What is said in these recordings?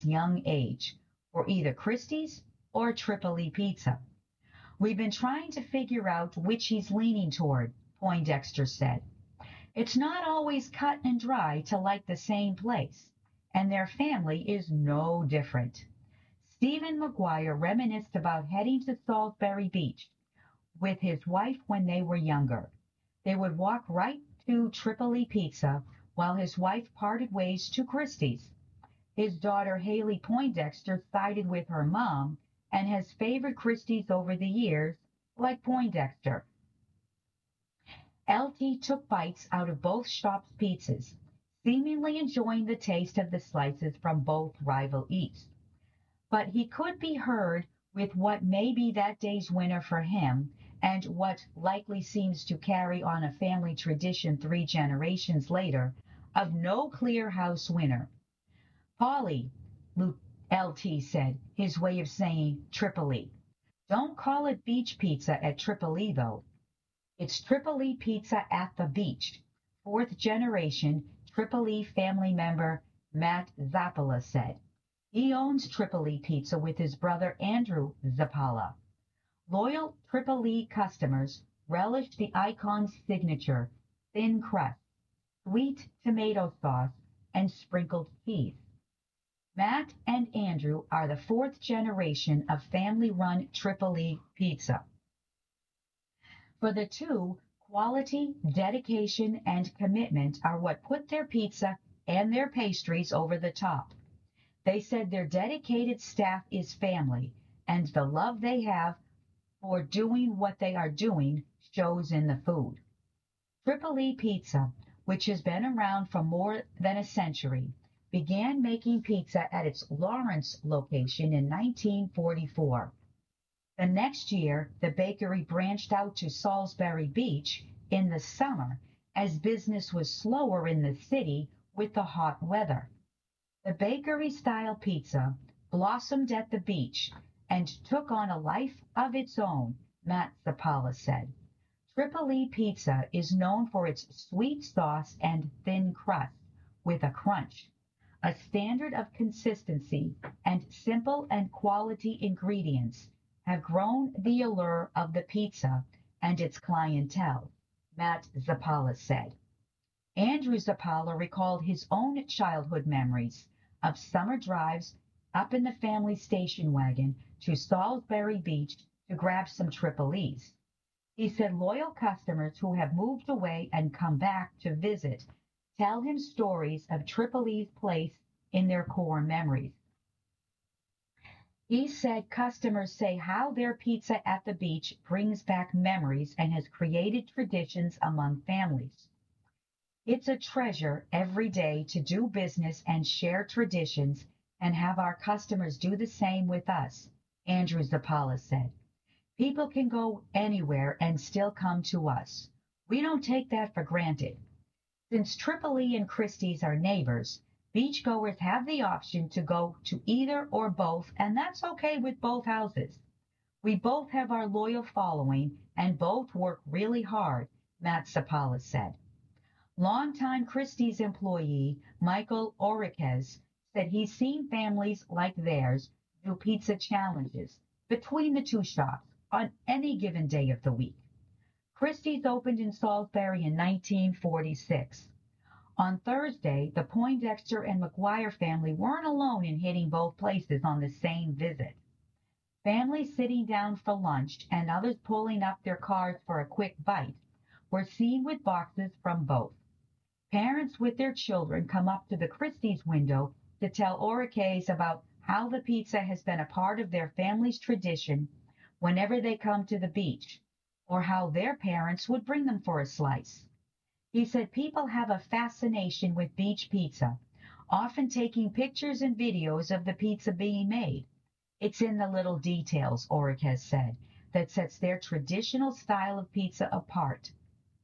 young age for either Christie's or Tripoli Pizza. We've been trying to figure out which he's leaning toward, Poindexter said. It's not always cut and dry to like the same place, and their family is no different. Stephen McGuire reminisced about heading to Salisbury Beach with his wife when they were younger. They would walk right to Tripoli Pizza while his wife parted ways to Christie's. His daughter Haley Poindexter sided with her mom and has favored Christie's over the years, like Poindexter. LT took bites out of both shops' pizzas, seemingly enjoying the taste of the slices from both rival eats. But he could be heard with what may be that day's winner for him and what likely seems to carry on a family tradition 3 generations later of no clear house winner. Polly, LT said, his way of saying Tripoli. Don't call it beach pizza at Tripoli, though. It's Tripoli Pizza at the Beach, 4th generation Tripoli family member Matt Zappala said. He owns Tripoli Pizza with his brother Andrew Zappala. Loyal Tripoli customers relish the icon's signature, thin crust, sweet tomato sauce, and sprinkled cheese. Matt and Andrew are the 4th generation of family-run Tripoli Pizza. For the two, quality, dedication, and commitment are what put their pizza and their pastries over the top. They said their dedicated staff is family, and the love they have for doing what they are doing shows in the food. Tripoli Pizza, which has been around for more than a century, began making pizza at its Lawrence location in 1944. The next year, the bakery branched out to Salisbury Beach in the summer as business was slower in the city with the hot weather. The bakery-style pizza blossomed at the beach and took on a life of its own, Matt Zappala said. Tripoli Pizza is known for its sweet sauce and thin crust with a crunch, a standard of consistency and simple and quality ingredients have grown the allure of the pizza and its clientele, Matt Zappala said. Andrew Zappala recalled his own childhood memories of summer drives up in the family station wagon to Salisbury Beach to grab some Tripolis. He said loyal customers who have moved away and come back to visit tell him stories of Tripoli's place in their core memories. He said customers say how their pizza at the beach brings back memories and has created traditions among families. It's a treasure every day to do business and share traditions and have our customers do the same with us, Andrew Zappala said. People can go anywhere and still come to us. We don't take that for granted. Since Tripoli and Christie's are neighbors, beachgoers have the option to go to either or both, and that's okay with both houses. We both have our loyal following and both work really hard, Matt Zappala said. Longtime Christie's employee Michael Oriquez said he's seen families like theirs do pizza challenges between the two shops on any given day of the week. Christie's opened in Salisbury in 1946. On Thursday, the Poindexter and McGuire family weren't alone in hitting both places on the same visit. Families sitting down for lunch and others pulling up their cars for a quick bite were seen with boxes from both. Parents with their children come up to the Christie's window to tell Oriquez about how the pizza has been a part of their family's tradition whenever they come to the beach, or how their parents would bring them for a slice. He said people have a fascination with beach pizza, often taking pictures and videos of the pizza being made. It's in the little details, Oriquez said, that sets their traditional style of pizza apart,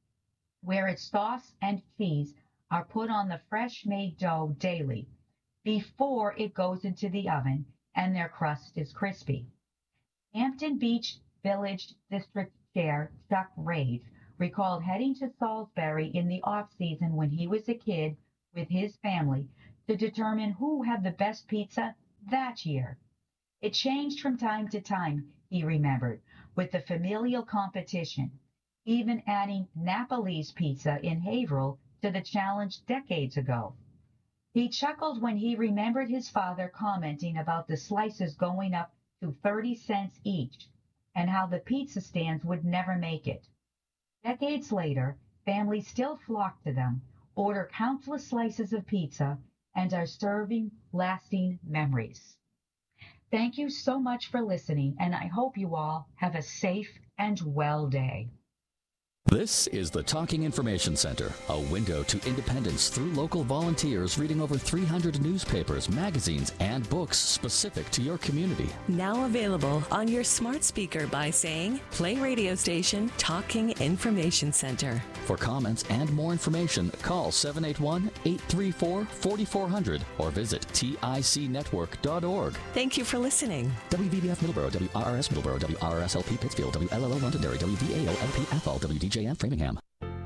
where its sauce and cheese are put on the fresh-made dough daily before it goes into the oven and their crust is crispy. Hampton Beach Village District Chair Chuck Rave recalled heading to Salisbury in the off-season when he was a kid with his family to determine who had the best pizza that year. It changed from time to time, he remembered, with the familial competition, even adding Napoli's pizza in Haverhill to the challenge decades ago. He chuckled when he remembered his father commenting about the slices going up to 30 cents each and how the pizza stands would never make it. Decades later, families still flock to them, order countless slices of pizza, and are serving lasting memories. Thank you so much for listening, and I hope you all have a safe and well day. This is the Talking Information Center, a window to independence through local volunteers reading over 300 newspapers, magazines, and books specific to your community. Now available on your smart speaker by saying, play radio station Talking Information Center. For comments and more information, call 781-834-4400 or visit ticnetwork.org. Thank you for listening. WVBF Middleborough, WRRS Middleborough, WRRS-LP Pittsfield, WLLO Londonderry, WVAO-LP-FL, WDJM Framingham.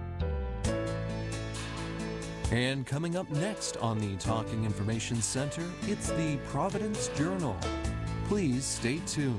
And coming up next on the Talking Information Center, it's the Providence Journal. Please stay tuned.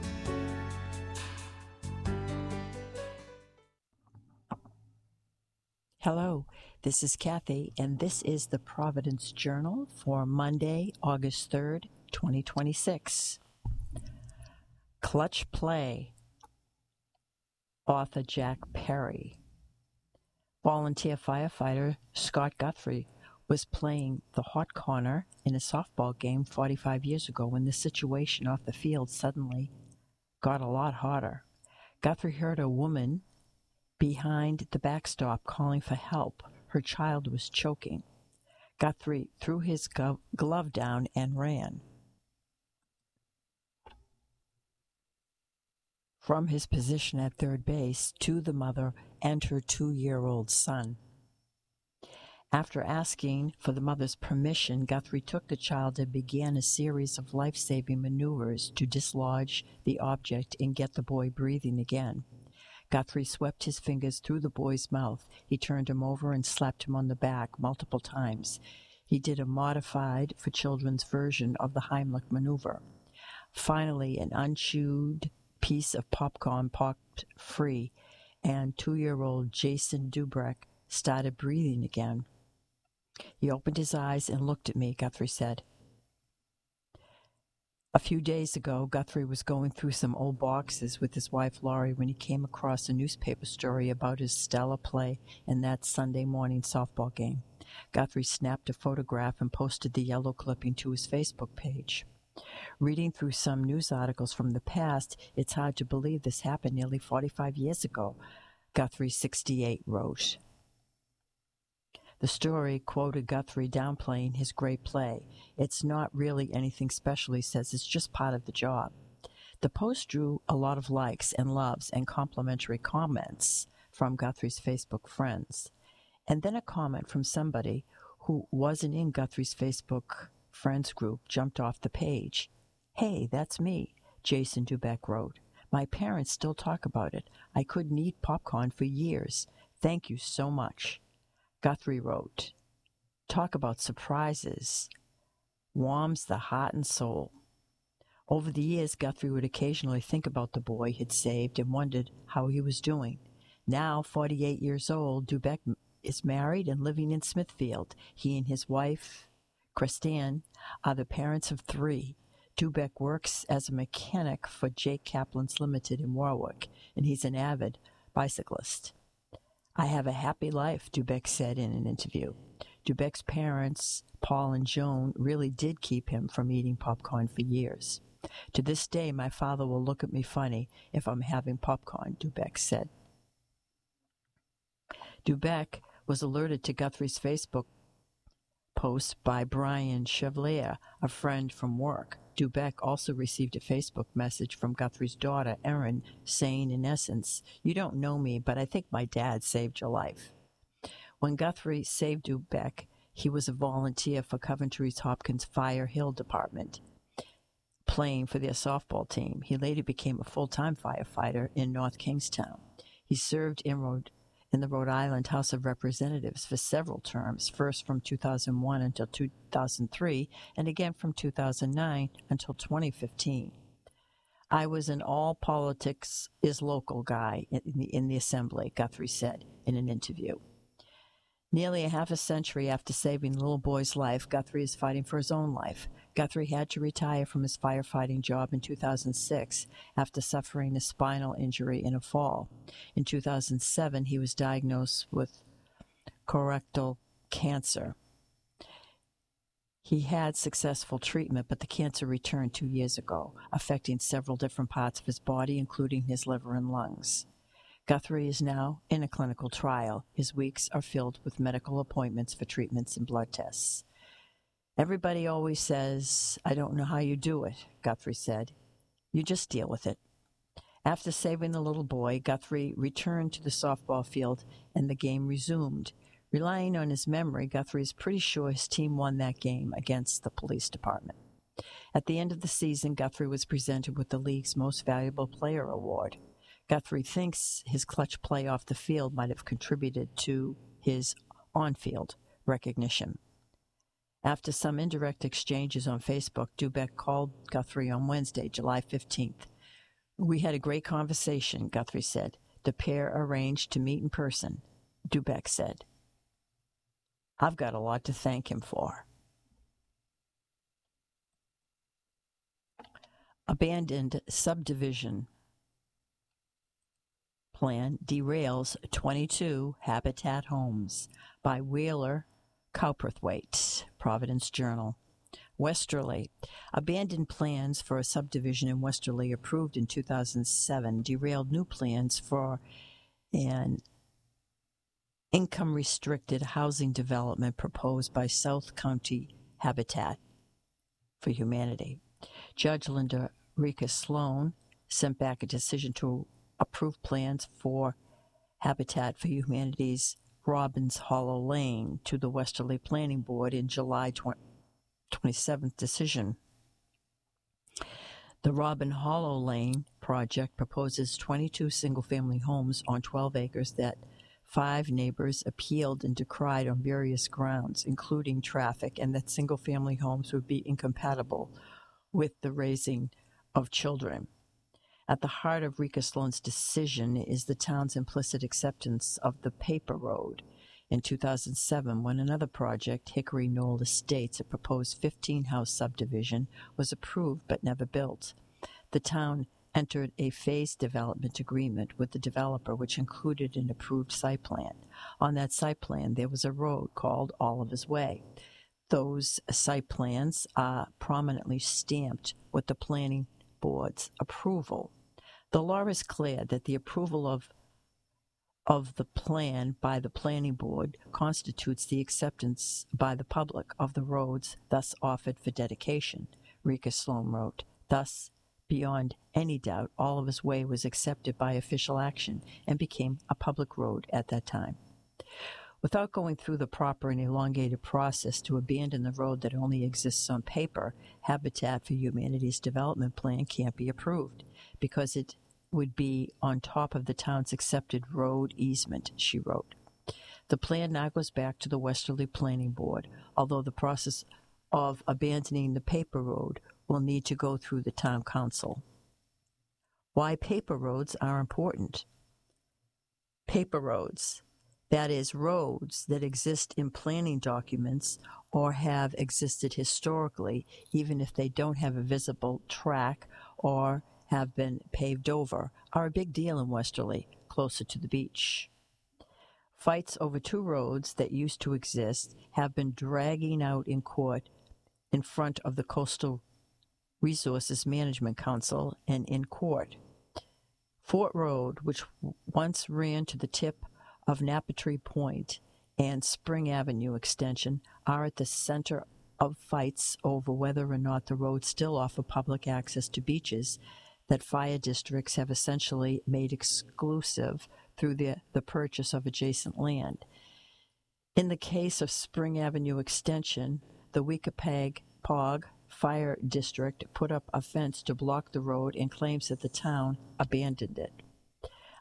Hello, this is Kathy, and this is the Providence Journal for Monday, August 3rd, 2026. Clutch Play. Author Jack Perry. Volunteer firefighter Scott Guthrie was playing the hot corner in a softball game 45 years ago when the situation off the field suddenly got a lot hotter. Guthrie heard a woman behind the backstop calling for help. Her child was choking. Guthrie threw his glove down and ran. From his position at third base to the mother and her 2-year-old son. After asking for the mother's permission, Guthrie took the child and began a series of life-saving maneuvers to dislodge the object and get the boy breathing again. Guthrie swept his fingers through the boy's mouth. He turned him over and slapped him on the back multiple times. He did a modified for children's version of the Heimlich maneuver. Finally, an unchewed piece of popcorn popped free, and 2-year-old Jason Dubrek started breathing again. He opened his eyes and looked at me, Guthrie said. A few days ago, Guthrie was going through some old boxes with his wife Laurie when he came across a newspaper story about his stellar play in that Sunday morning softball game. Guthrie snapped a photograph and posted the yellow clipping to his Facebook page. Reading through some news articles from the past, it's hard to believe this happened nearly 45 years ago, Guthrie, 68, wrote. The story quoted Guthrie downplaying his great play. It's not really anything special, he says. It's just part of the job. The post drew a lot of likes and loves and complimentary comments from Guthrie's Facebook friends. And then a comment from somebody who wasn't in Guthrie's Facebook friends group jumped off the page. Hey, that's me, Jason Dubeck wrote. My parents still talk about it. I couldn't eat popcorn for years. Thank you so much. Guthrie wrote, talk about surprises. Warms the heart and soul. Over the years, Guthrie would occasionally think about the boy he'd saved and wondered how he was doing. Now, 48 years old, Dubeck is married and living in Smithfield. He and his wife, Christine, are the parents of 3. Dubeck works as a mechanic for Jake Kaplan's Limited in Warwick, and he's an avid bicyclist. I have a happy life, Dubeck said in an interview. Dubeck's parents, Paul and Joan, really did keep him from eating popcorn for years. To this day, my father will look at me funny if I'm having popcorn, Dubeck said. Dubeck was alerted to Guthrie's Facebook post by Brian Chevalier, a friend from work. Dubeck also received a Facebook message from Guthrie's daughter, Erin, saying, in essence, you don't know me, but I think my dad saved your life. When Guthrie saved Dubeck, he was a volunteer for Coventry's Hopkins Fire Hill Department, playing for their softball team. He later became a full-time firefighter in North Kingstown. He served in Rhode in the Rhode Island House of Representatives for several terms, first from 2001 until 2003, and again from 2009 until 2015. I was an all politics is local guy in the Assembly, Guthrie said in an interview. Nearly a half a century after saving the little boy's life, Guthrie is fighting for his own life. Guthrie had to retire from his firefighting job in 2006 after suffering a spinal injury in a fall. In 2007, he was diagnosed with colorectal cancer. He had successful treatment, but the cancer returned 2 years ago, affecting several different parts of his body, including his liver and lungs. Guthrie is now in a clinical trial. His weeks are filled with medical appointments for treatments and blood tests. Everybody always says, "I don't know how you do it," Guthrie said. "You just deal with it." After saving the little boy, Guthrie returned to the softball field and the game resumed. Relying on his memory, Guthrie is pretty sure his team won that game against the police department. At the end of the season, Guthrie was presented with the league's Most Valuable Player award. Guthrie thinks his clutch play off the field might have contributed to his on-field recognition. After some indirect exchanges on Facebook, Dubek called Guthrie on Wednesday, July 15th. "We had a great conversation," Guthrie said. "The pair arranged to meet in person," Dubek said. "I've got a lot to thank him for." Abandoned subdivision plan derails 22 Habitat homes by Wheeler Cowperthwaite, Providence Journal. Westerly. Abandoned plans for a subdivision in Westerly approved in 2007 derailed new plans for an income-restricted housing development proposed by South County Habitat for Humanity. Judge Linda Rika Sloan sent back a decision to approve plans for Habitat for Humanity's Robbins Hollow Lane to the Westerly Planning Board in July 27th decision. The Robin Hollow Lane project proposes 22 single-family homes on 12 acres that 5 neighbors appealed and decried on various grounds, including traffic, and that single-family homes would be incompatible with the raising of children. At the heart of Rika Sloan's decision is the town's implicit acceptance of the paper road. In 2007, when another project, Hickory Knoll Estates, a proposed 15-house subdivision, was approved but never built, the town entered a phased development agreement with the developer, which included an approved site plan. On that site plan, there was a road called Oliver's Way. Those site plans are prominently stamped with the planning board's approval. The law is clear that the approval of the plan by the planning board constitutes the acceptance by the public of the roads thus offered for dedication, Rika Sloan wrote. Thus, beyond any doubt, Oliver's Way was accepted by official action and became a public road at that time. Without going through the proper and elongated process to abandon the road that only exists on paper, Habitat for Humanity's development plan can't be approved because it would be on top of the town's accepted road easement, she wrote. The plan now goes back to the Westerly Planning Board, although the process of abandoning the paper road will need to go through the town council. Why paper roads are important. Paper roads, that is, roads that exist in planning documents or have existed historically, even if they don't have a visible track or have been paved over, are a big deal in Westerly, closer to the beach. Fights over 2 roads that used to exist have been dragging out in court in front of the Coastal Resources Management Council and in court. Fort Road, which once ran to the tip of Napatree Point and Spring Avenue Extension, are at the center of fights over whether or not the roads still offer public access to beaches that fire districts have essentially made exclusive through the purchase of adjacent land. In the case of Spring Avenue Extension, the Weekapaug Fire District put up a fence to block the road and claims that the town abandoned it.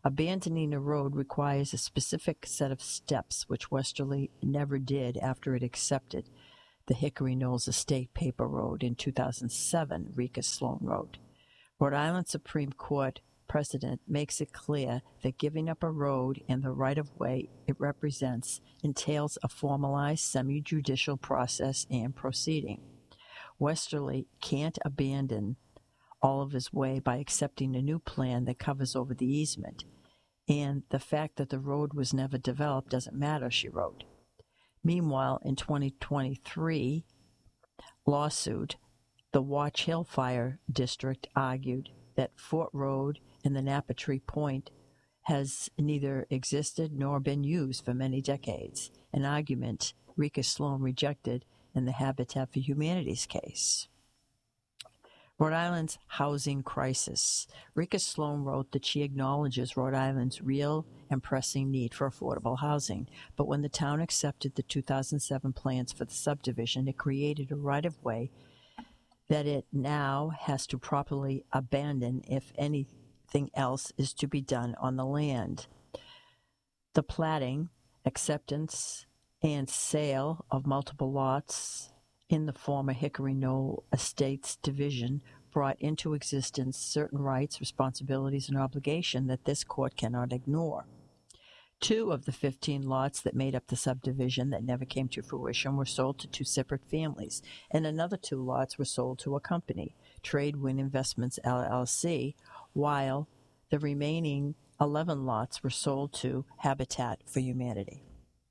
Abandoning a road requires a specific set of steps, which Westerly never did after it accepted the Hickory Knolls Estate Paper Road in 2007, Rika Sloan wrote. Rhode Island Supreme Court precedent makes it clear that giving up a road and the right-of-way it represents entails a formalized semi-judicial process and proceeding. Westerly can't abandon all of his way by accepting a new plan that covers over the easement, and the fact that the road was never developed doesn't matter, she wrote. Meanwhile, in 2023 lawsuit, the Watch Hill Fire District argued that Fort Road and the Napatree Point has neither existed nor been used for many decades, an argument Rika Sloan rejected in the Habitat for Humanity's case. Rhode Island's housing crisis. Rika Sloan wrote that she acknowledges Rhode Island's real and pressing need for affordable housing, but when the town accepted the 2007 plans for the subdivision, it created a right-of-way that it now has to properly abandon if anything else is to be done on the land. The platting, acceptance, and sale of multiple lots in the former Hickory Knoll Estates division brought into existence certain rights, responsibilities, and obligations that this court cannot ignore. 2 of the 15 lots that made up the subdivision that never came to fruition were sold to 2 separate families, and another 2 lots were sold to a company, Tradewind Investments LLC, while the remaining 11 lots were sold to Habitat for Humanity.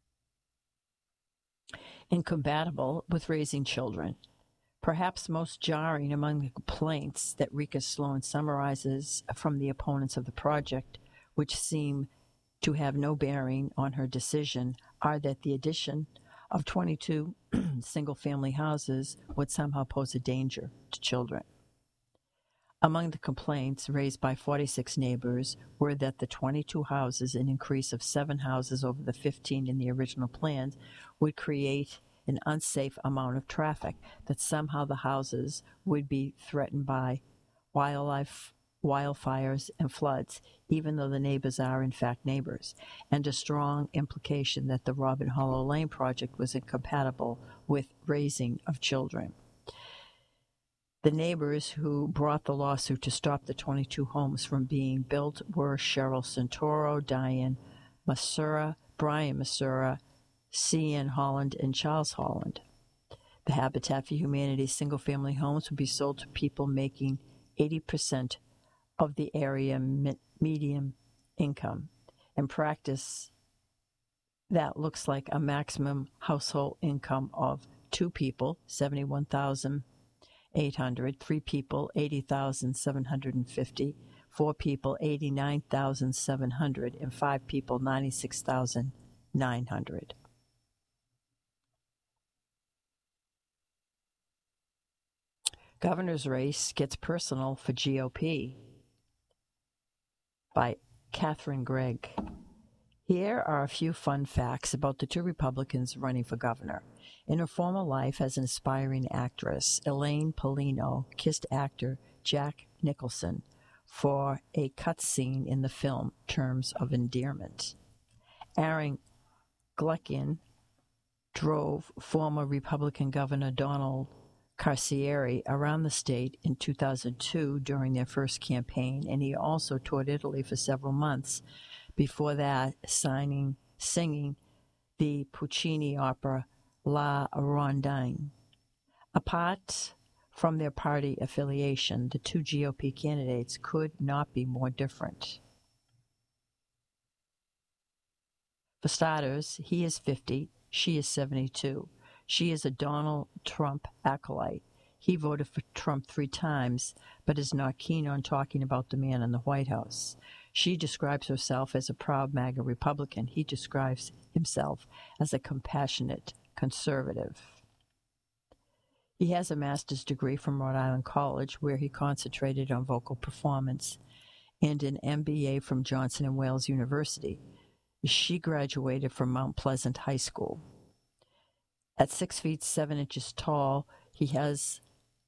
Incompatible with raising children. Perhaps most jarring among the complaints that Rika Sloan summarizes from the opponents of the project, which seem to have no bearing on her decision, are that the addition of 22 single-family houses would somehow pose a danger to children. Among the complaints raised by 46 neighbors were that the 22 houses, an increase of 7 houses over the 15 in the original plans, would create an unsafe amount of traffic, that somehow the houses would be threatened by wildfires and floods, even though the neighbors are in fact neighbors, and a strong implication that the Robin Hollow Lane project was incompatible with raising of children. The neighbors who brought the lawsuit to stop the 22 homes from being built were Cheryl Santoro, Diane Masura, Brian Masura, C.N. Holland, and Charles Holland. The Habitat for Humanity single-family homes would be sold to people making 80% of the area median income. In practice, that looks like a maximum household income of 2 people, $71,800, 3 people, $80,750, 4 people, $89,700, and 5 people, $96,900. Governor's Race Gets Personal for GOP by Catherine Gregg. Here are a few fun facts about the 2 Republicans running for governor. In her former life as an aspiring actress, Elaine Polino kissed actor Jack Nicholson for a cut scene in the film Terms of Endearment. Aaron Gleckin drove former Republican Governor Donald Carcieri around the state in 2002 during their first campaign, and he also toured Italy for several months before that, singing the Puccini opera La Rondine. Apart from their party affiliation, the 2 GOP candidates could not be more different. For starters, he is 50, she is 72. She is a Donald Trump acolyte. He voted for Trump 3 times, but is not keen on talking about the man in the White House. She describes herself as a proud MAGA Republican. He describes himself as a compassionate conservative. He has a master's degree from Rhode Island College, where he concentrated on vocal performance, and an MBA from Johnson & Wales University. She graduated from Mount Pleasant High School. At 6 feet 7 inches tall, he has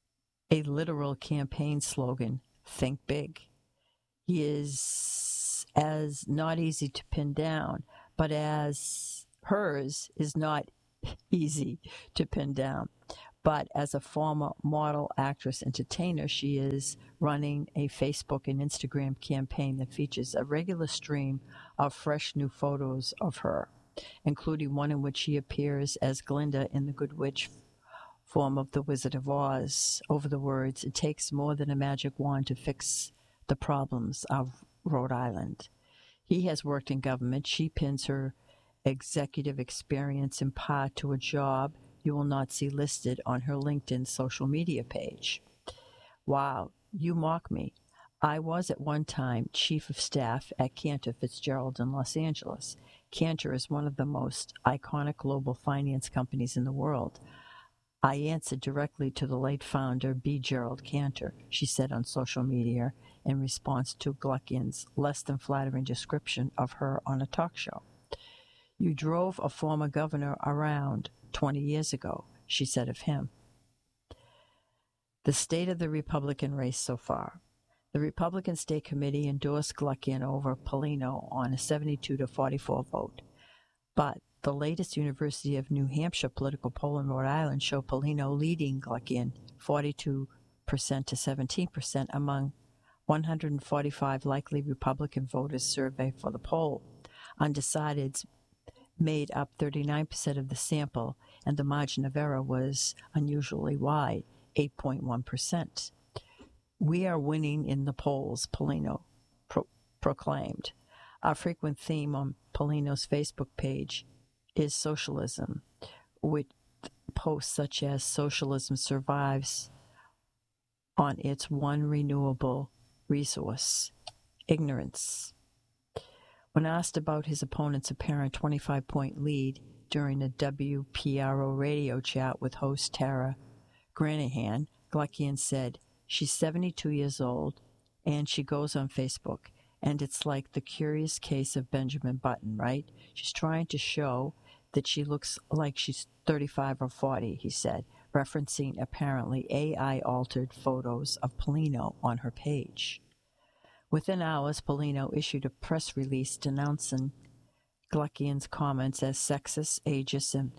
a literal campaign slogan, "Think Big." He is as not easy to pin down, but as hers is not easy to pin down. But as a former model, actress, entertainer, she is running a Facebook and Instagram campaign that features a regular stream of fresh new photos of her, including one in which she appears as Glinda in the Good Witch form of The Wizard of Oz, over the words, "It takes more than a magic wand to fix the problems of Rhode Island." He has worked in government. She pins her executive experience in part to a job you will not see listed on her LinkedIn social media page. Wow, you mock me. I was at one time chief of staff at Cantor Fitzgerald in Los Angeles. Cantor is one of the most iconic global finance companies in the world. I answered directly to the late founder, B. Gerald Cantor, she said on social media in response to Gluckian's less than flattering description of her on a talk show. "You drove a former governor around 20 years ago," she said of him. The state of the Republican race so far. The Republican State Committee endorsed Gluckian over Polino on a 72-44 vote. But the latest University of New Hampshire political poll in Rhode Island showed Polino leading Gluckian 42% to 17% among 145 likely Republican voters surveyed for the poll. Undecideds made up 39% of the sample, and the margin of error was unusually wide, 8.1%. "We are winning in the polls," Polino proclaimed. A frequent theme on Polino's Facebook page is socialism, with posts such as "Socialism survives on its one renewable resource, ignorance." When asked about his opponent's apparent 25-point lead during a WPRO radio chat with host Tara Granahan, Gluckian said, "She's 72 years old, and she goes on Facebook, and it's like the curious case of Benjamin Button, right? She's trying to show that she looks like she's 35 or 40, he said, referencing apparently AI-altered photos of Polino on her page. Within hours, Polino issued a press release denouncing Gluckian's comments as sexist, ageist, and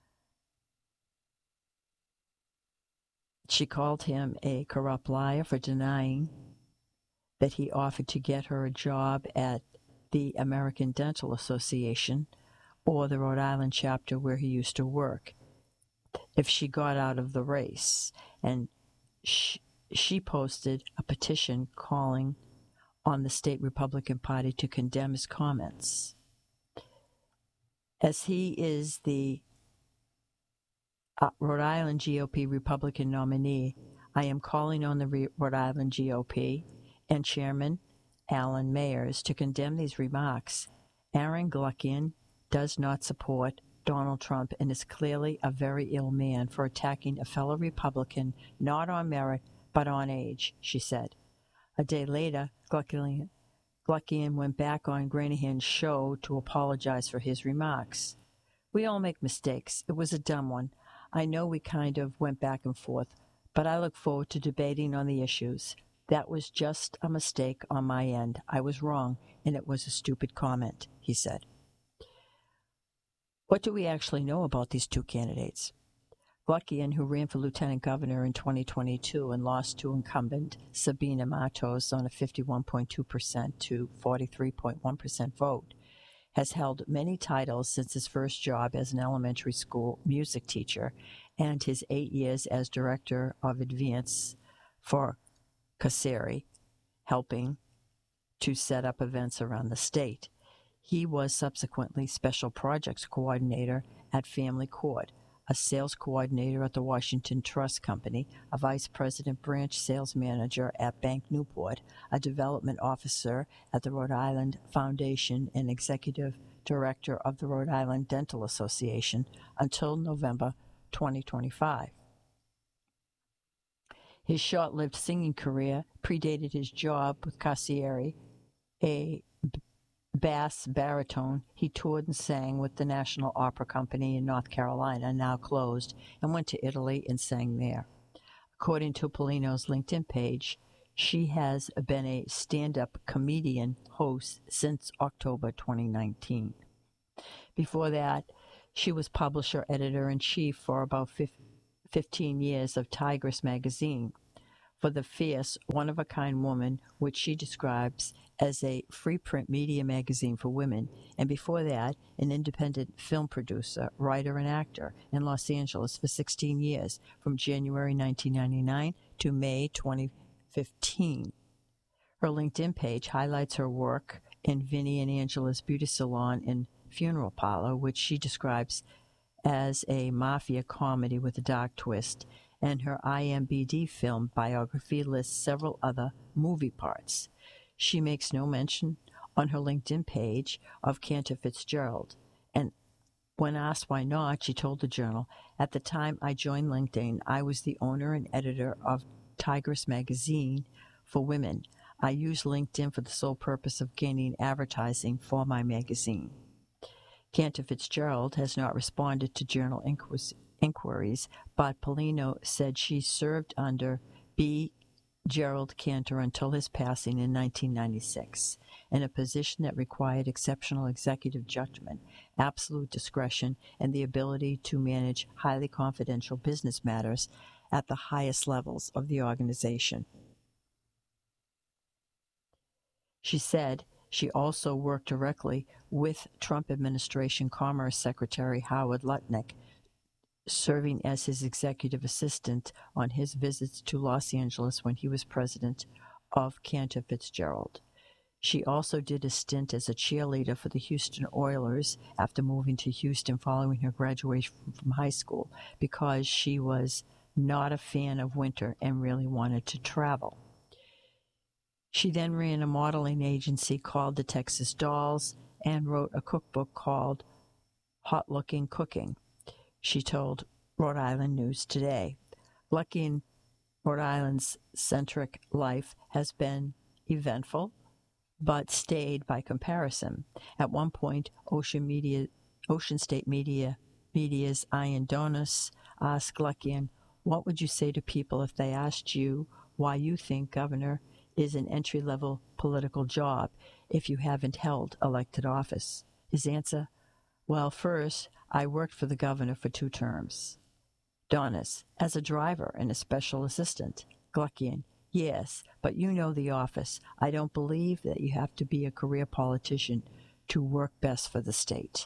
she called him a corrupt liar for denying that he offered to get her a job at the American Dental Association or the Rhode Island chapter where he used to work if she got out of the race. And she posted a petition calling on the state Republican Party to condemn his comments. As he is the Rhode Island GOP Republican nominee, I am calling on the Rhode Island GOP and Chairman Alan Mayers to condemn these remarks. Aaron Gluckian does not support Donald Trump and is clearly a very ill man for attacking a fellow Republican not on merit but on age, she said. A day later, Gluckian went back on Granahan's show to apologize for his remarks. "We all make mistakes. It was a dumb one. I know we kind of went back and forth, but I look forward to debating on the issues. That was just a mistake on my end. I was wrong, and it was a stupid comment," he said. What do we actually know about these two candidates? Gluckian, who ran for lieutenant governor in 2022 and lost to incumbent Sabina Matos on a 51.2% to 43.1% vote, has held many titles since his first job as an elementary school music teacher and his 8 years as director of advance for Caseri, helping to set up events around the state. He was subsequently special projects coordinator at Family Court, a sales coordinator at the Washington Trust Company, a vice president branch sales manager at Bank Newport, a development officer at the Rhode Island Foundation, and executive director of the Rhode Island Dental Association until November 2025. His short-lived singing career predated his job with Carcieri, a bass baritone. He toured and sang with the National Opera Company in North Carolina, now closed, and went to Italy and sang there. According to Polino's LinkedIn page, She has been a stand-up comedian host since October 2019. Before that, she was publisher editor-in-chief for about 15 years of Tigress magazine, for the fierce, one-of-a-kind woman, which she describes as a free print media magazine for women, and before that, an independent film producer, writer, and actor in Los Angeles for 16 years, from January 1999 to May 2015. Her LinkedIn page highlights her work in Vinnie and Angela's beauty salon and funeral parlor, which she describes as a mafia comedy with a dark twist, and her IMDb film biography lists several other movie parts. She makes no mention on her LinkedIn page of Cantor Fitzgerald, and when asked why not, she told the Journal, "At the time I joined LinkedIn, I was the owner and editor of Tigress magazine for women. I used LinkedIn for the sole purpose of gaining advertising for my magazine." Cantor Fitzgerald has not responded to Journal inquiries, but Polino said she served under B. Gerald Cantor until his passing in 1996, in a position that required exceptional executive judgment, absolute discretion, and the ability to manage highly confidential business matters at the highest levels of the organization. She said she also worked directly with Trump administration Commerce Secretary Howard Lutnick, serving as his executive assistant on his visits to Los Angeles when he was president of Cantor Fitzgerald. She also did a stint as a cheerleader for the Houston Oilers after moving to Houston following her graduation from high school, because she was not a fan of winter and really wanted to travel. She then ran a modeling agency called the Texas Dolls and wrote a cookbook called Hot Looking Cooking. She told Rhode Island News Today. Lucky in Rhode Island's centric life has been eventful, but stayed by comparison. At one point, Ocean State Media's Ian Donis asked Luckian, "What would you say to people if they asked you why you think governor is an entry-level political job if you haven't held elected office?" His answer, "Well, first, I worked for the governor for 2 terms. Donis, as a driver and a special assistant. Gluckian, yes, but you know the office. I don't believe that you have to be a career politician to work best for the state."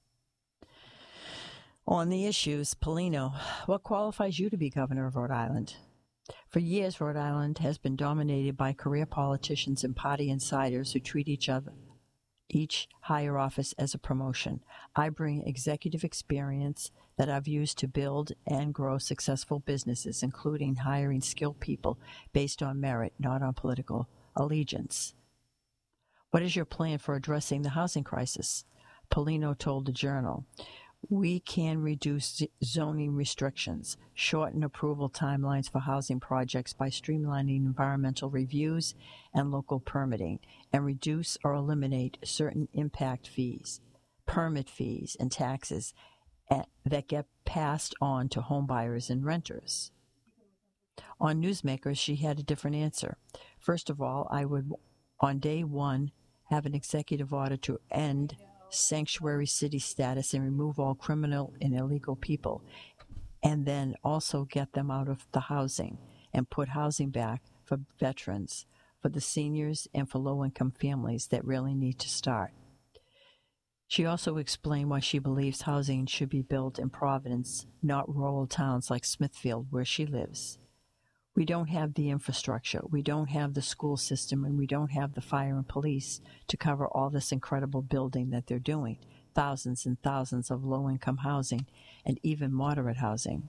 On the issues, Polino, what qualifies you to be governor of Rhode Island? For years, Rhode Island has been dominated by career politicians and party insiders who treat each higher office as a promotion. I bring executive experience that I've used to build and grow successful businesses, including hiring skilled people based on merit, not on political allegiance. What is your plan for addressing the housing crisis? Polino told the Journal, "We can reduce zoning restrictions, shorten approval timelines for housing projects by streamlining environmental reviews and local permitting, and reduce or eliminate certain impact fees, permit fees, and taxes that get passed on to homebuyers and renters." On Newsmakers, she had a different answer. "First of all, I would, on day one, have an executive order to end sanctuary city status and remove all criminal and illegal people, and then also get them out of the housing and put housing back for veterans, for the seniors, and for low-income families that really need to start." She also explained why she believes housing should be built in Providence, not rural towns like Smithfield, where she lives. "We don't have the infrastructure, we don't have the school system, and we don't have the fire and police to cover all this incredible building that they're doing, thousands and thousands of low-income housing and even moderate housing.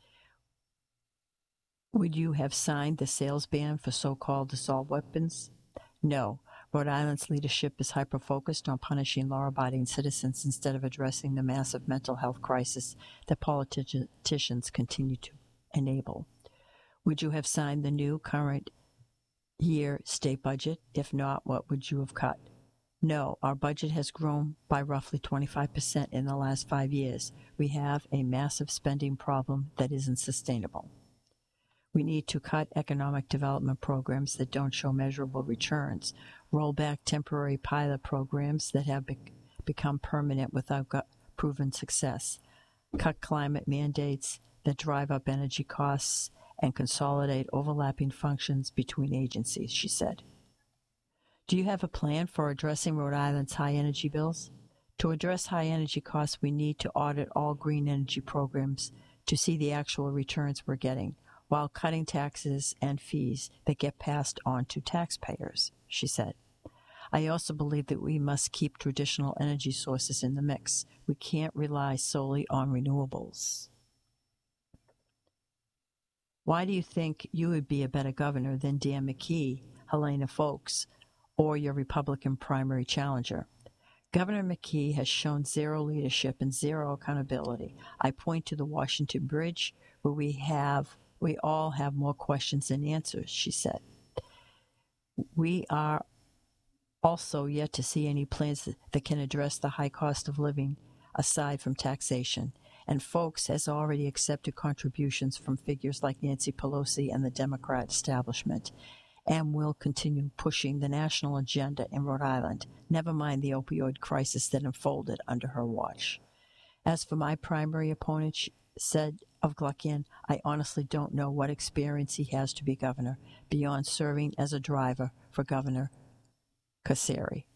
Would you have signed the sales ban for so-called assault weapons? No. Rhode Island's leadership is hyper-focused on punishing law-abiding citizens instead of addressing the massive mental health crisis that politicians continue to enable. Would you have signed the new current year state budget? If not, what would you have cut? No, our budget has grown by roughly 25% in the last 5 years. We have a massive spending problem that isn't sustainable. We need to cut economic development programs that don't show measurable returns, roll back temporary pilot programs that have become permanent without proven success, cut climate mandates that drive up energy costs, and consolidate overlapping functions between agencies, she said. Do you have a plan for addressing Rhode Island's high energy bills? To address high energy costs, we need to audit all green energy programs to see the actual returns we're getting, while cutting taxes and fees that get passed on to taxpayers, she said. I also believe that we must keep traditional energy sources in the mix. We can't rely solely on renewables. Why do you think you would be a better governor than Dan McKee, Helena Foulkes, or your Republican primary challenger? Governor McKee has shown zero leadership and zero accountability. I point to the Washington Bridge, where we all have more questions than answers, she said. We are also yet to see any plans that can address the high cost of living aside from taxation. And Foulkes has already accepted contributions from figures like Nancy Pelosi and the Democrat establishment, and will continue pushing the national agenda in Rhode Island, never mind the opioid crisis that unfolded under her watch. As for my primary opponent, she said of Gluckian, I honestly don't know what experience he has to be governor, beyond serving as a driver for Governor Kasary.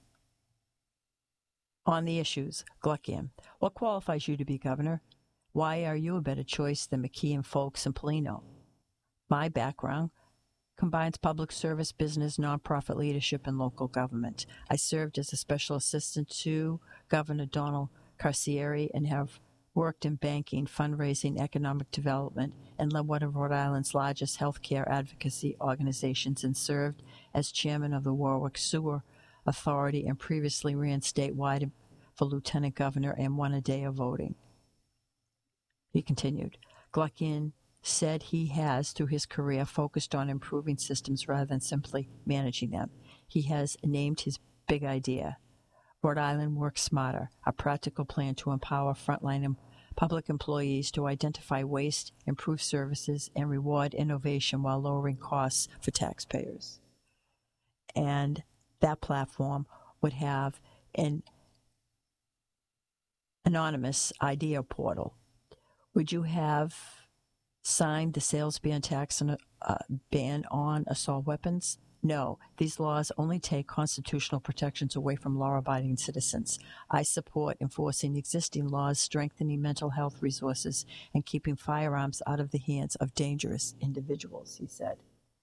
On the issues, Gluckian, what qualifies you to be governor? Why are you a better choice than McKee and Foulkes and Polino? My background combines public service, business, nonprofit leadership, and local government. I served as a special assistant to Governor Donald Carcieri and have worked in banking, fundraising, economic development, and led one of Rhode Island's largest healthcare advocacy organizations, and served as chairman of the Warwick Sewer Authority and previously ran statewide for lieutenant governor and won a day of voting. He continued, Gluckian said he has, through his career, focused on improving systems rather than simply managing them. He has named his big idea, Rhode Island Works Smarter, a practical plan to empower frontline public employees to identify waste, improve services, and reward innovation while lowering costs for taxpayers. And that platform would have an anonymous idea portal. Would you have signed the sales ban on assault weapons? No, these laws only take constitutional protections away from law-abiding citizens. I support enforcing existing laws, strengthening mental health resources, and keeping firearms out of the hands of dangerous individuals, he said.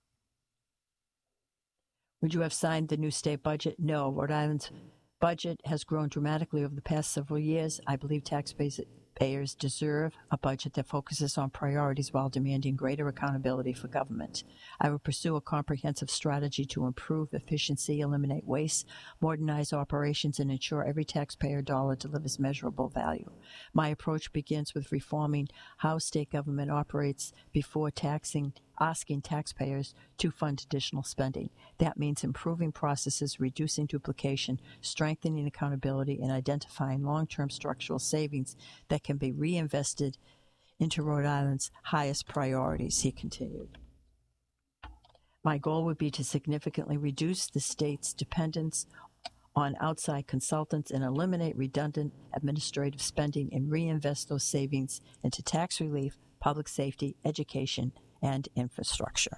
Would you have signed the new state budget? No, Rhode Island's budget has grown dramatically over the past several years. I believe taxpayers deserve a budget that focuses on priorities while demanding greater accountability for government. I will pursue a comprehensive strategy to improve efficiency, eliminate waste, modernize operations, and ensure every taxpayer dollar delivers measurable value. My approach begins with reforming how state government operates before asking taxpayers to fund additional spending. That means improving processes, reducing duplication, strengthening accountability, and identifying long-term structural savings that can be reinvested into Rhode Island's highest priorities, he continued. My goal would be to significantly reduce the state's dependence on outside consultants and eliminate redundant administrative spending and reinvest those savings into tax relief, public safety, education, and infrastructure.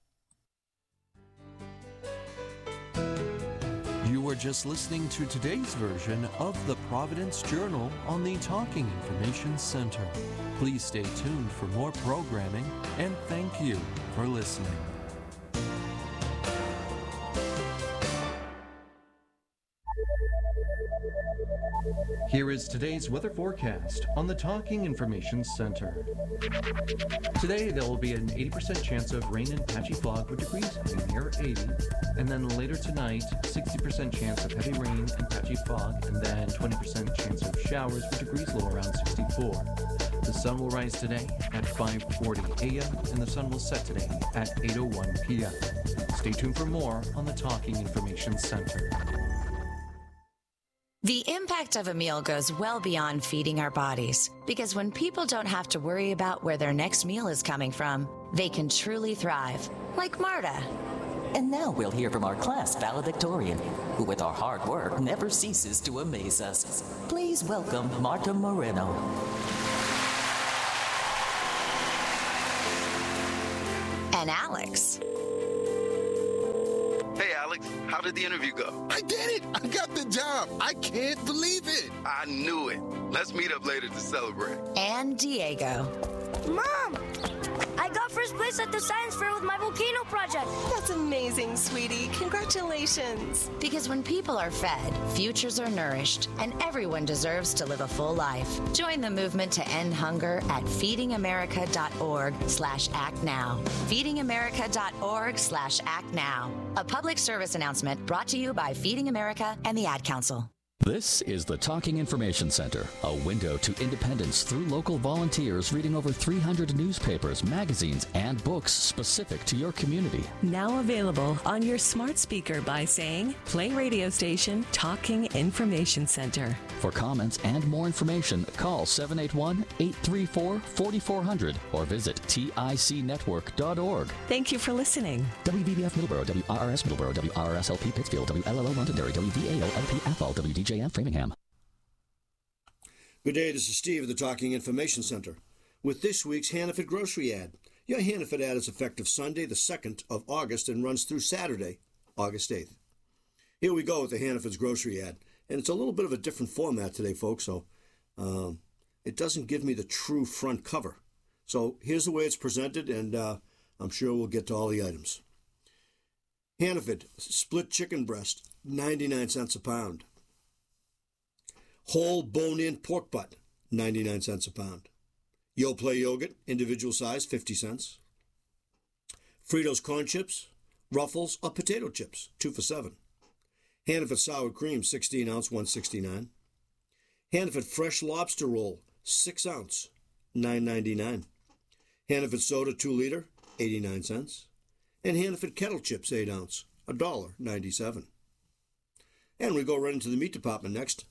You are just listening to today's version of the Providence Journal on the Talking Information Center. Please stay tuned for more programming, and thank you for listening. Here is today's weather forecast on the Talking Information Center. Today there will be an 80% chance of rain and patchy fog with degrees near 80, and then later tonight 60% chance of heavy rain and patchy fog, and then 20% chance of showers with degrees low around 64. The sun will rise today at 5:40 a.m. and the sun will set today at 8:01 p.m. Stay tuned for more on the Talking Information Center. The impact of a meal goes well beyond feeding our bodies, because when people don't have to worry about where their next meal is coming from, they can truly thrive, like Marta. And now we'll hear from our class valedictorian, who with our hard work never ceases to amaze us. Please welcome Marta Moreno. And Alex. Hey, Alex, how did the interview go? I did it! I got the job! I can't believe it! I knew it. Let's meet up later to celebrate. And Diego. Mom! I got first place at the science fair with my volcano project. That's amazing, sweetie. Congratulations. Because when people are fed, futures are nourished, and everyone deserves to live a full life. Join the movement to end hunger at feedingamerica.org/actnow. feedingamerica.org/actnow. A public service announcement brought to you by Feeding America and the Ad Council. This is the Talking Information Center, a window to independence through local volunteers reading over 300 newspapers, magazines, and books specific to your community. Now available on your smart speaker by saying, Play radio station, Talking Information Center. For comments and more information, call 781-834-4400 or visit ticnetwork.org. Thank you for listening. WVBF Middleborough, WRRS Middleborough, WRSLP Pittsfield, WLLO Londonderry, WVAO-LP Athol, WDJM Framingham. Good day, this is Steve of the Talking Information Center with this week's Hannaford Grocery Ad. Your Hannaford ad is effective Sunday, the 2nd of August, and runs through Saturday, August 8th. Here we go with the Hannaford's Grocery Ad. And it's a little bit of a different format today, folks, so it doesn't give me the true front cover. So here's the way it's presented, and I'm sure we'll get to all the items. Hannaford, split chicken breast, 99 cents a pound. Whole bone-in pork butt, 99 cents a pound. Yoplait yogurt, individual size, 50 cents. Fritos corn chips, Ruffles, or potato chips, 2 for $7. Hannaford sour cream, 16 ounce, $1.69. Hannaford fresh lobster roll, 6 ounce, $9.99. Hannaford soda, 2 liter, 89 cents. And Hannaford kettle chips, 8 ounce, $1.97. And we go right into the meat department next.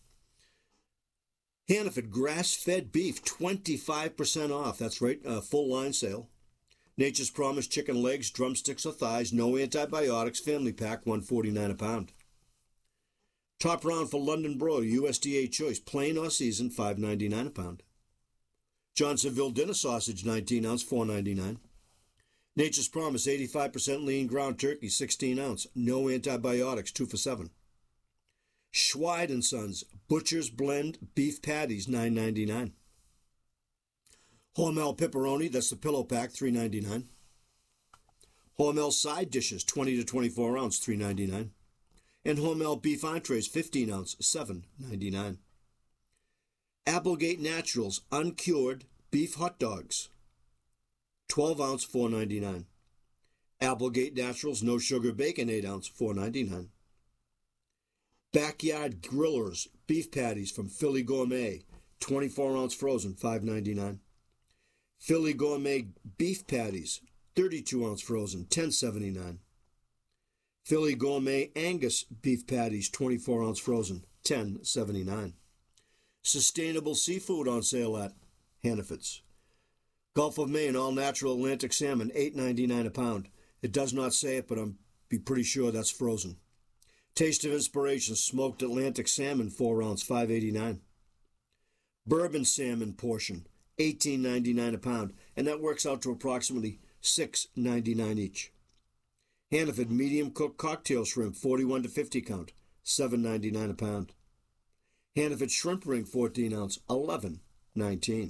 Hannaford grass-fed beef, 25% off. That's right, full line sale. Nature's Promise chicken legs, drumsticks or thighs, no antibiotics, family pack, $1.49 a pound. Top round for London broiler, USDA choice, plain or seasoned, $5.99 a pound. Johnsonville dinner sausage, 19 ounce, $4.99. Nature's Promise 85% lean ground turkey, 16 ounce, no antibiotics, 2 for $7. Schweid & Sons Butcher's Blend beef patties, $9.99. Hormel pepperoni, that's the pillow pack, $3.99. Hormel side dishes, 20 to 24 ounce, $3.99. And Hormel beef entrees, 15 ounce, $7.99. Applegate Naturals uncured beef hot dogs, 12 ounce, $4.99. Applegate Naturals no sugar bacon, 8 ounce, $4.99. Backyard Grillers beef patties from Philly Gourmet, 24 ounce frozen, $5.99. Philly Gourmet beef patties, 32 ounce frozen, $10.79. Philly Gourmet Angus beef patties, 24 ounce frozen, $10.79. Sustainable seafood on sale at Hannaford's. Gulf of Maine all natural Atlantic salmon, $8.99 a pound. It does not say it, but I'm pretty sure that's frozen. Taste of Inspiration smoked Atlantic salmon, 4 ounce, $5.89. Bourbon salmon portion, $18.99 a pound, and that works out to approximately $6.99 each. Hannaford medium cooked cocktail shrimp, 41 to 50 count, $7.99 a pound. Hannaford shrimp ring, 14 ounce, $11.19.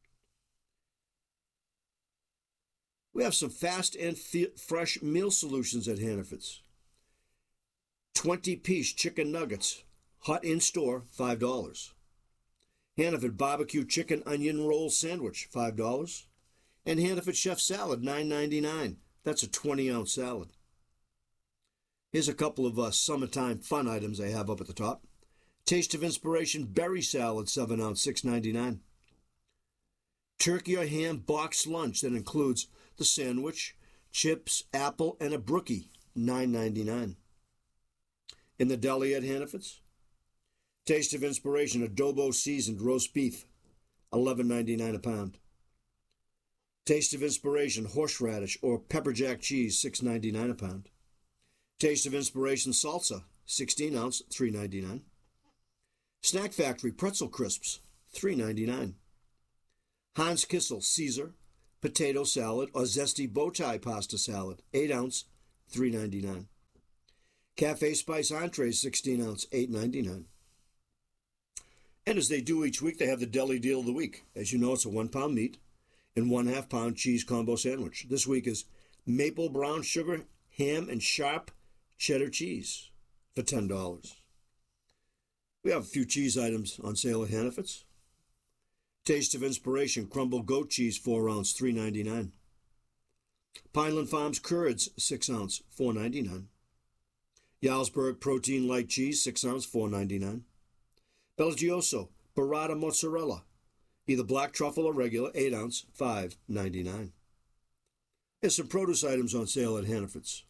We have some fast and fresh meal solutions at Hannaford's. 20-piece chicken nuggets, hot in store, $5. Hannaford barbecue chicken onion roll sandwich, $5. And Hannaford chef salad, $9.99. That's a 20-ounce salad. Here's a couple of summertime fun items I have up at the top. Taste of Inspiration berry salad, 7 ounce, $6.99. Turkey or ham box lunch that includes the sandwich, chips, apple, and a brookie, $9.99. In the deli at Hannaford's, Taste of Inspiration adobo seasoned roast beef, $11.99 a pound. Taste of Inspiration horseradish or pepper jack cheese, $6.99 a pound. Taste of Inspiration salsa, 16 ounce, $3.99. Snack Factory pretzel crisps, $3.99. Hans Kissel Caesar potato salad or zesty bow tie pasta salad, 8 ounce, $3.99. Cafe Spice entrees, 16 ounce, $8.99. And as they do each week, they have the deli deal of the week. As you know, it's a 1 pound meat and 1/2 pound cheese combo sandwich. This week is maple brown sugar ham and sharp cheddar cheese for $10. We have a few cheese items on sale at Hannaford's. Taste of Inspiration crumbled goat cheese, 4 ounce, $3.99. Pineland Farms curds, 6 ounce, $4.99. Jarlsberg protein light cheese, 6 ounce, $4.99. Belgioso burrata mozzarella, either black truffle or regular, 8 ounce, $5.99. There's some produce items on sale at Hannaford's.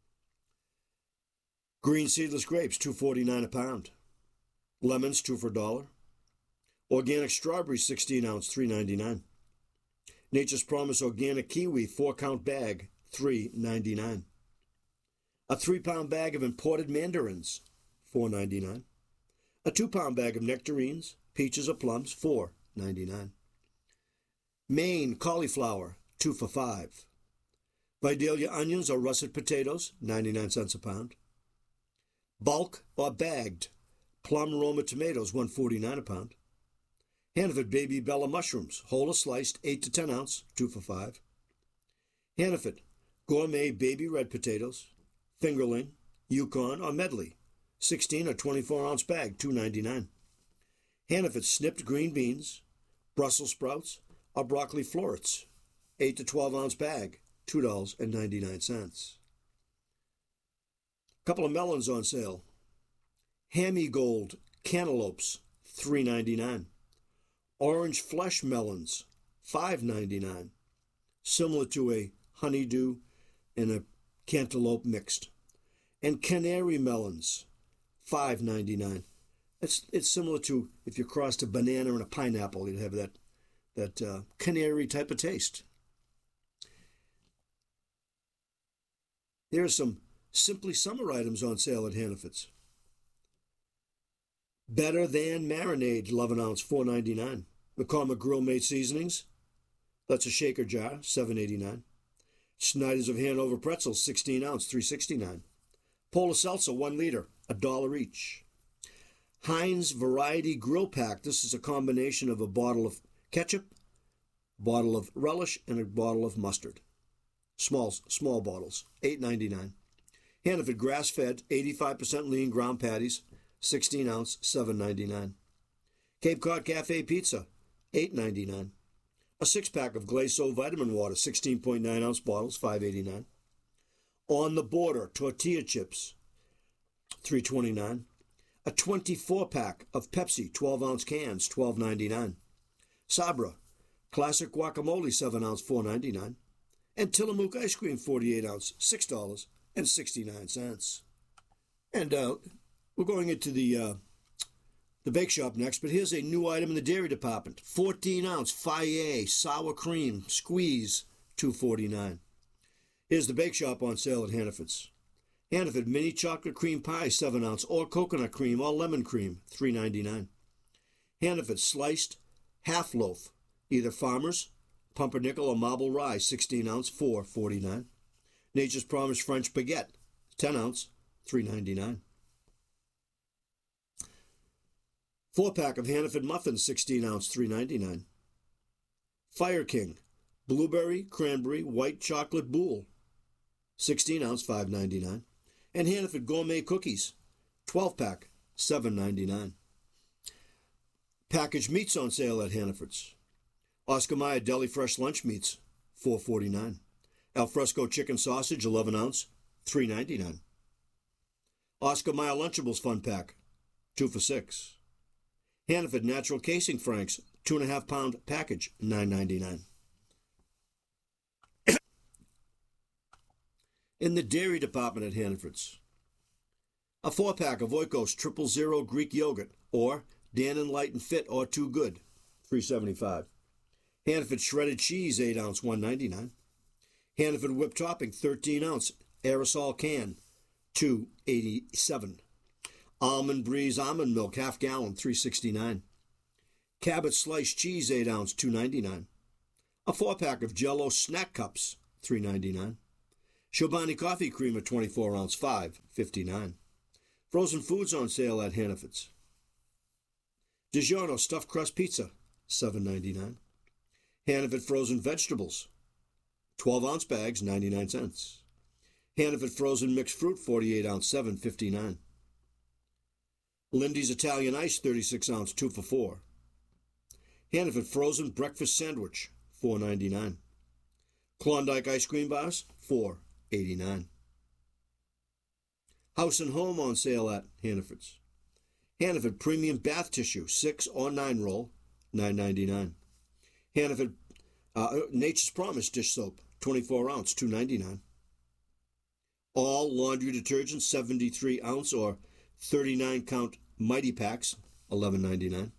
Green seedless grapes, $2.49 a pound. Lemons, 2 for $1. Organic strawberries, 16 ounce, $3.99. Nature's Promise organic kiwi, 4-count bag, $3.99. A 3-pound bag of imported mandarins, $4.99. A 2-pound bag of nectarines, peaches or plums, $4.99. Maine cauliflower, 2 for $5. Vidalia onions or russet potatoes, 99 cents a pound. Bulk or bagged plum Roma tomatoes, $1.49 a pound. Hannaford Baby Bella mushrooms, whole or sliced, 8 to 10 ounce, 2 for $5. Hannaford gourmet baby red potatoes, fingerling, Yukon or medley, 16 or 24 ounce bag, $2.99. Hannaford snipped green beans, Brussels sprouts or broccoli florets, 8 to 12 ounce bag, $2.99. Couple of melons on sale. Hammy Gold cantaloupes, $3.99. Orange flesh melons, $5.99. Similar to a honeydew and a cantaloupe mixed. And canary melons, $5.99. It's similar to if you crossed a banana and a pineapple, you'd have that canary type of taste. There are some Simply Summer items on sale at Hannaford's. Better Than Marinade, 11 ounce, $4.99. McCormick Grill Made Seasonings, that's a shaker jar, $7.89. Snyder's of Hanover Pretzels, 16 ounce, $3.69. Polar Seltzer, 1 liter, $1 each. Heinz Variety Grill Pack, this is a combination of a bottle of ketchup, a bottle of relish, and a bottle of mustard. Small bottles, $8.99. Hannaford grass-fed, 85% lean ground patties, 16 ounce, $7.99. Cape Cod Cafe Pizza, $8.99. A 6-pack of Glaceau vitamin water, 16.9 ounce bottles, $5.89. On the Border tortilla chips, $3.29. A 24-pack of Pepsi 12 ounce cans, $12.99. Sabra classic guacamole, 7 ounce, $4.99. And Tillamook ice cream, 48 ounce, $6.69. And we're going into the bake shop next, but here's a new item in the dairy department. 14 ounce Fayet sour cream squeeze, $2.49. Here's the bake shop on sale at Hannaford's. Hannaford mini chocolate cream pie, 7 ounce, or coconut cream or lemon cream, $3.99. Hannaford sliced half loaf, either Farmer's, pumpernickel, or marble rye, 16 ounce, $4.49. Nature's Promise French baguette, 10 ounce, $3.99. 4-pack of Hannaford muffins, 16 ounce, $3.99. Fire King blueberry, cranberry, white chocolate boule, 16 ounce, $5.99. And Hannaford gourmet cookies, 12-pack, $7.99. Packaged meats on sale at Hannaford's. Oscar Mayer deli fresh lunch meats, $4.49. Alfresco chicken sausage, 11 ounce, $3.99. Oscar Mayer Lunchables fun pack, 2 for $6. Hannaford natural casing franks, 2.5 pound package, $9.99. In the dairy department at Hannaford's, a 4-pack of Oikos 000 Greek yogurt or Dan and Light and Fit or Too Good, $3.75. Hannaford shredded cheese, 8 ounce, $1.99. Hannaford whipped topping, 13 ounce, aerosol can, $2.87. Almond Breeze almond milk, half gallon, $3.69. Cabot sliced cheese, 8 ounce, $2.99. A 4-pack of Jell-O snack cups, $3.99. Chobani coffee creamer, 24 ounce, $5.59. Frozen foods on sale at Hannaford's. DiGiorno stuffed crust pizza, $7.99. Hannaford frozen vegetables, 12 ounce bags, 99 cents. Hannaford frozen mixed fruit, 48 ounce, $7.59. Lindy's Italian ice, 36 ounce, 2 for $4. Hannaford frozen breakfast sandwich, $4.99. Klondike ice cream bars, $4.89. House and Home on sale at Hannaford's. Hannaford premium bath tissue, 6 or 9 roll, $9.99. Hannaford Nature's Promise dish soap, 24 ounce, $2.99. All laundry detergent, 73 ounce or 39 count Mighty Packs, $11.99.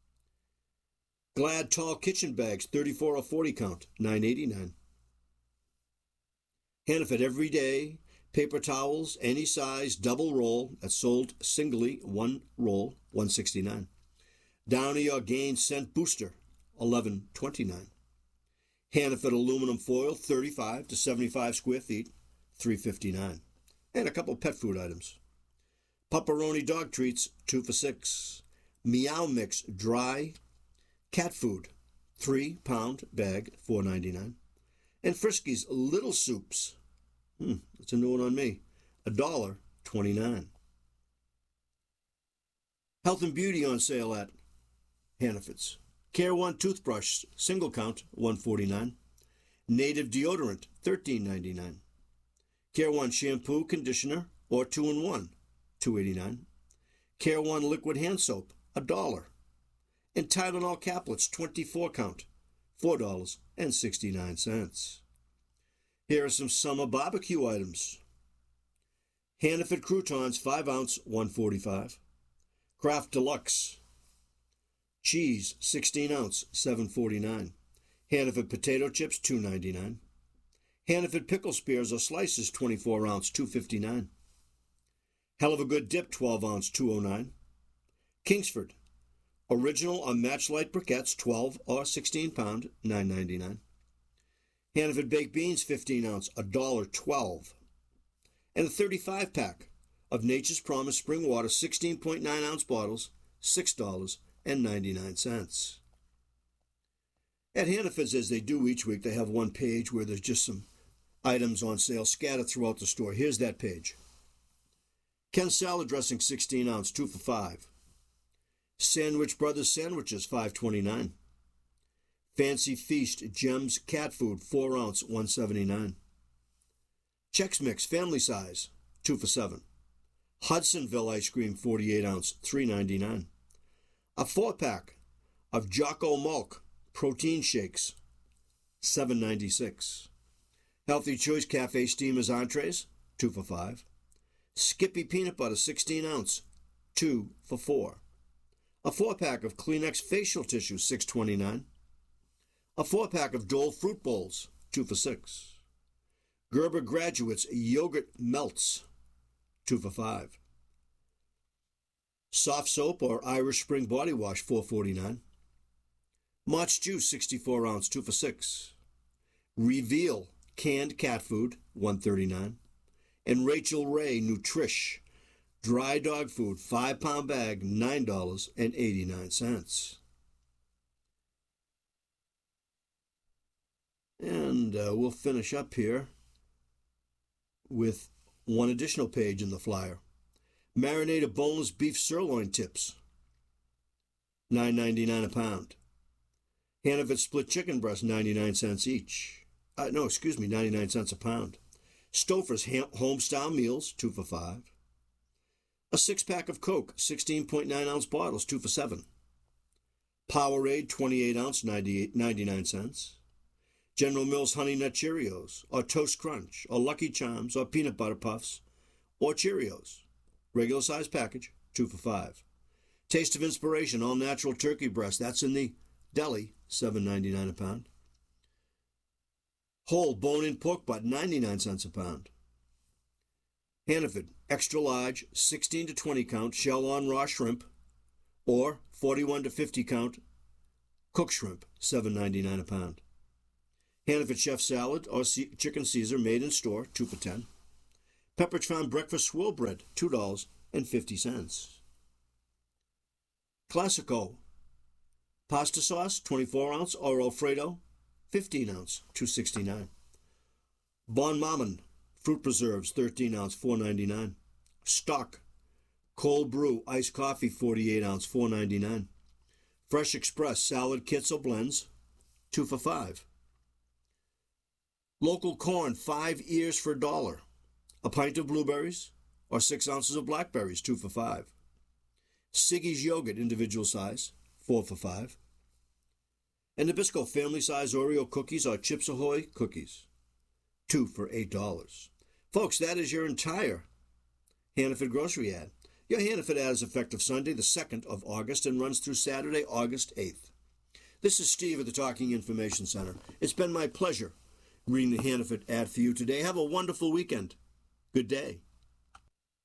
Glad tall kitchen bags, 34 or 40 count, $9.89. Hannaford Everyday paper towels, any size, double roll, that's sold singly, 1 roll, $1.69. Downy or Gain Scent Booster, $11.29. Hannaford aluminum foil, 35 to 75 square feet, $3.59. And a couple pet food items. Pepperoni dog treats, 2 for $6. Meow Mix dry cat food, 3-pound bag, $4.99. And Friskies Little Soups, that's a new one on me, $1.29. Health and Beauty on sale at Hannaford's. Care One toothbrush, single count, $1.49. Native deodorant, $13.99. Care One shampoo, conditioner, or 2-in-1, $2.89. Care One liquid hand soap, $1. And Tylenol caplets, 24 count, $4.69. Here are some summer barbecue items. Hannaford croutons, 5 ounce, $1.45. Kraft Deluxe cheese, 16 ounce, $7.49. Hannaford potato chips, $2.99. Hannaford pickle spears or slices, 24 ounce, $2.59. Hell of a Good dip, 12 ounce, $2.09. Kingsford original or match light briquettes, 12 or 16 pound, $9.99. Hannaford baked beans, 15 ounce, $1.12. And a 35 pack of Nature's Promise spring water, 16.9 ounce bottles, $6.99. At Hannaford's, as they do each week, they have one page where there's just some items on sale scattered throughout the store. Here's that page. Ken's salad dressing, 16 ounce, 2 for $5. Sandwich Brothers sandwiches, $5.29. Fancy Feast Gems cat food, 4 ounce, $1.79. Chex Mix family size, 2 for $7. Hudsonville ice cream, 48 ounce, $3.99. A 4-pack of Jocko Malk protein shakes, $7.96. Healthy Choice Cafe Steamers entrees, 2 for $5. Skippy peanut butter, 16 ounce, 2 for $4. A 4-pack of Kleenex facial tissue, $6.29. A 4-pack of Dole fruit bowls, 2 for $6. Gerber Graduates yogurt melts, 2 for $5. Soft soap or Irish Spring body wash, $4.49. Mott's Juice, 64 ounce, 2 for $6. Reveal canned cat food, $1.39. And Rachel Ray Nutrish dry dog food, 5-pound bag, $9.89. And we'll finish up here with one additional page in the flyer. Marinated boneless beef sirloin tips, $9.99 a pound. Hannaford split chicken breast, 99 cents each. 99 cents a pound. Stouffer's homestyle meals, 2 for $5. A 6-pack of Coke, 16.9 ounce bottles, 2 for $7. Powerade, 28 ounce, 99 cents. General Mills Honey Nut Cheerios, or Toast Crunch, or Lucky Charms, or Peanut Butter Puffs, or Cheerios. Regular size package, 2 for $5. Taste of Inspiration, all natural turkey breast, that's in the deli, $7.99 a pound. Whole bone-in pork butt, 99 cents a pound. Hannaford, extra large, 16 to 20 count shell-on raw shrimp, or 41 to 50 count cooked shrimp, $7.99 a pound. Hannaford chef salad or chicken Caesar made in store, 2 for $10. Pepperidge Farm breakfast swirl bread, $2.50. Classico pasta sauce, 24 ounce or Alfredo, 15 ounce, $2.69. Bon Mammon fruit preserves, 13 ounce, $4.99. Stock cold brew iced coffee, 48 ounce, $4.99. Fresh Express salad kits or blends, 2 for $5. Local corn, 5 ears for $1. A pint of blueberries or 6 ounces of blackberries, 2 for $5. Siggy's yogurt, individual size, 4 for $5. And Nabisco family size Oreo cookies or Chips Ahoy cookies, 2 for $8. Folks, that is your entire Hannaford grocery ad. Your Hannaford ad is effective Sunday, the 2nd of August, and runs through Saturday, August 8th. This is Steve at the Talking Information Center. It's been my pleasure reading the Hannaford ad for you today. Have a wonderful weekend. Good day.